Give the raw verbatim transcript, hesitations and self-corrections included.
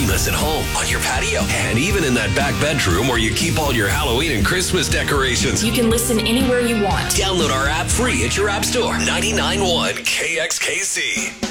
this at home, on your patio, and even in that back bedroom where you keep all your Halloween and Christmas decorations. You can listen anywhere you want. Download our app free at your app store. ninety-nine point one K X K C.